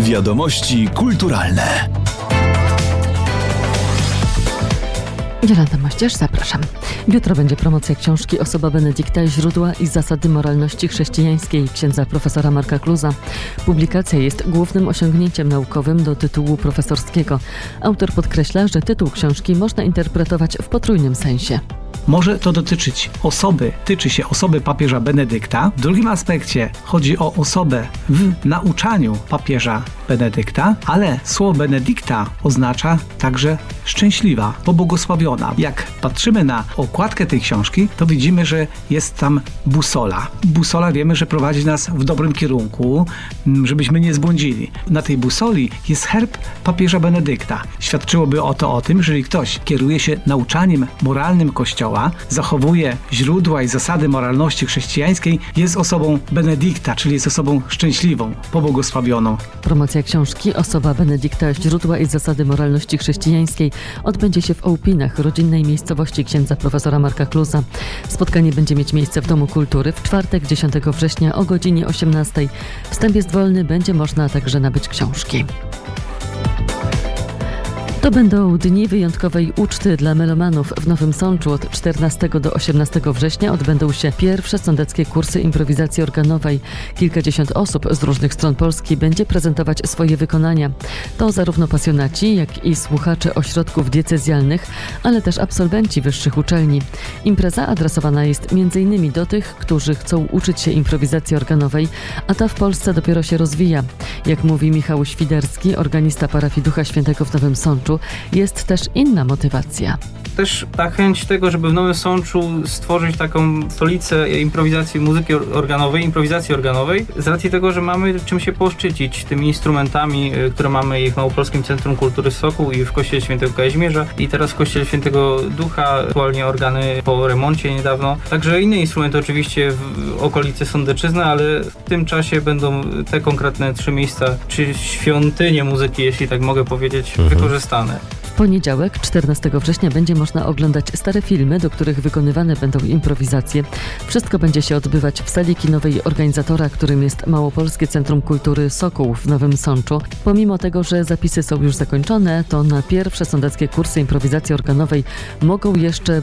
Wiadomości kulturalne. Jolanta Mościerz, zapraszam. Jutro będzie promocja książki Osoba Benedykta, źródła i zasady moralności chrześcijańskiej księdza profesora Marka Kluza. Publikacja jest głównym osiągnięciem naukowym do tytułu profesorskiego. Autor podkreśla, że tytuł książki można interpretować w potrójnym sensie. Może to tyczy się osoby papieża Benedykta. W drugim aspekcie chodzi o osobę w nauczaniu papieża Benedykta, ale słowo Benedykta oznacza także szczęśliwa, pobłogosławiona. Jak patrzymy na okładkę tej książki, to widzimy, że jest tam busola. Busola wiemy, że prowadzi nas w dobrym kierunku, żebyśmy nie zbłądzili. Na tej busoli jest herb papieża Benedykta. Świadczyłoby o tym, że jeżeli ktoś kieruje się nauczaniem moralnym Kościoła, zachowuje źródła i zasady moralności chrześcijańskiej, jest osobą Benedykta, czyli jest osobą szczęśliwą, pobłogosławioną. Promocja książki Osoba Benedykta, źródła i zasady moralności chrześcijańskiej odbędzie się w Ołpinach, rodzinnej miejscowości księdza profesora Marka Kluza. Spotkanie będzie mieć miejsce w Domu Kultury w czwartek 10 września o godzinie 18. Wstęp jest wolny, będzie można także nabyć książki. To będą dni wyjątkowej uczty dla melomanów w Nowym Sączu. Od 14 do 18 września odbędą się pierwsze sądeckie kursy improwizacji organowej. Kilkadziesiąt osób z różnych stron Polski będzie prezentować swoje wykonania. To zarówno pasjonaci, jak i słuchacze ośrodków diecezjalnych, ale też absolwenci wyższych uczelni. Impreza adresowana jest m.in. do tych, którzy chcą uczyć się improwizacji organowej, a ta w Polsce dopiero się rozwija. Jak mówi Michał Świderski, organista parafii Ducha Świętego w Nowym Sączu, jest też inna motywacja. Też ta chęć tego, żeby w Nowym Sączu stworzyć taką stolicę improwizacji muzyki organowej, improwizacji organowej, z racji tego, że mamy czym się poszczycić tymi instrumentami, które mamy i w Małopolskim Centrum Kultury Sokół i w Kościele Świętego Kazimierza i teraz w Kościele Świętego Ducha, aktualnie organy po remoncie niedawno. Także inne instrumenty oczywiście w okolicy Sądeczyzny, ale w tym czasie będą te konkretne 3 miejsca, czy świątynie muzyki, jeśli tak mogę powiedzieć, wykorzystane. W poniedziałek, 14 września, będzie można oglądać stare filmy, do których wykonywane będą improwizacje. Wszystko będzie się odbywać w sali kinowej organizatora, którym jest Małopolskie Centrum Kultury Sokół w Nowym Sączu. Pomimo tego, że zapisy są już zakończone, to na pierwsze sądeckie kursy improwizacji organowej mogą jeszcze